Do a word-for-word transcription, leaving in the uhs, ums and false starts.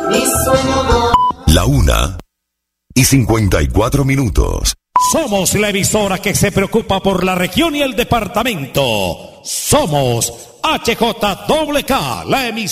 mi sueño. La una y cincuenta y cuatro minutos. Somos la emisora que se preocupa por la región y el departamento. Somos H J K K, la emisora.